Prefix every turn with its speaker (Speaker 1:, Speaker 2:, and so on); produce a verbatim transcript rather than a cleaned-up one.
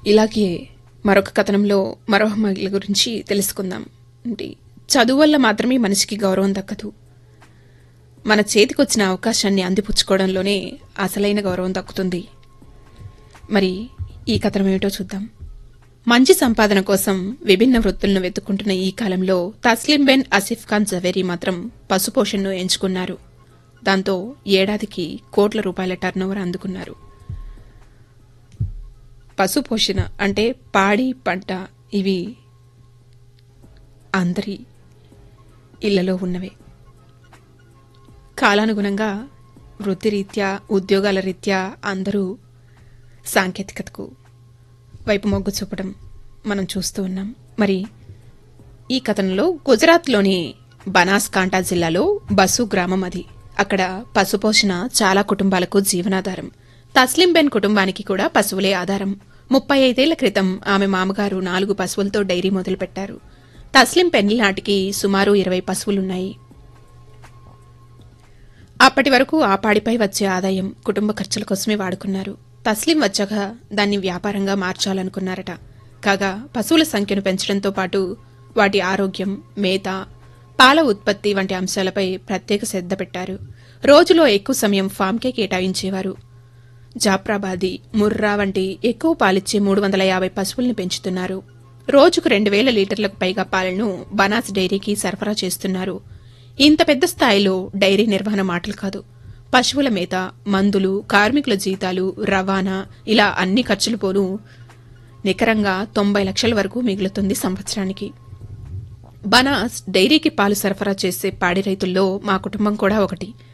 Speaker 1: ఇలాగే మరొక కథనంలో మరో మహిళ గురించి తెలుసుకుందాం. అంటే చదువు వల్ల మాత్రమే మనిషికి గౌరవం దక్కదు, మన చేతికొచ్చిన అవకాశాన్ని అందిపుచ్చుకోవడంలోనే అసలైన గౌరవం దక్కుతుంది. మరి ఈ కథనం ఏమిటో చూద్దాం. మంచి సంపాదన కోసం విభిన్న వృత్తులను వెతుక్కుంటున్న ఈ కాలంలో తస్లీం బెన్ ఆసిఫ్ ఖాన్ జవేరీ మాత్రం పశుపోషణను ఎంచుకున్నారు. దాంతో ఏడాదికి కోట్ల రూపాయల టర్నోవర్ అందుకున్నారు. పశుపోషణ అంటే పాడి పంట ఇవి అందరి ఇళ్లలో ఉన్నవే. కాలానుగుణంగా వృత్తిరీత్యా ఉద్యోగాల రీత్యా అందరూ సాంకేతికతకు వైపు మొగ్గు చూపడం మనం చూస్తూ ఉన్నాం. మరి ఈ కథనంలో గుజరాత్లోని బనాస్కాంఠా జిల్లాలో బసు గ్రామం అది. అక్కడ పశుపోషణ చాలా కుటుంబాలకు జీవనాధారం. తస్లీం బెన్ కుటుంబానికి కూడా పశువులే ఆధారం. ముప్పై ఐదేళ్ల క్రితం ఆమె మామగారు నాలుగు పశువులతో డైరీ మొదలుపెట్టారు. తస్లీం పెళ్లి నాటికి సుమారు ఇరవై పశువులున్నాయి. అప్పటి వరకు ఆ పాడిపై వచ్చే ఆదాయం కుటుంబ ఖర్చుల కోసమే వాడుకున్నారు. తస్లీం వచ్చాక దాన్ని వ్యాపారంగా మార్చాలనుకున్నారట. కాగా పశువుల సంఖ్యను పెంచడంతో పాటు వాటి ఆరోగ్యం, మేత, పాల ఉత్పత్తి వంటి అంశాలపై ప్రత్యేక శ్రద్ధ పెట్టారు. రోజులో ఎక్కువ సమయం ఫామ్కే కేటాయించేవారు. జాఫ్రాబాదీ, ముర్రా వంటి ఎక్కువ పాలిచ్చే మూడు వందల యాభై పశువుల్ని పెంచుతున్నారు. రోజుకు రెండు వేల లీటర్లకు పైగా పాలను బనాస్ డైరీకి సరఫరా చేస్తున్నారు. ఇంత పెద్ద స్థాయిలో డైరీ నిర్వహణ మాటలు కాదు. పశువుల మేత, మందులు, కార్మికుల జీతాలు, రవాణా ఇలా అన్ని ఖర్చులు పోను నికరంగా తొంభై లక్షల వరకు మిగులుతుంది సంవత్సరానికి. బనాస్ డైరీకి పాలు సరఫరా చేసే పాడి రైతుల్లో మా కుటుంబం కూడా ఒకటి.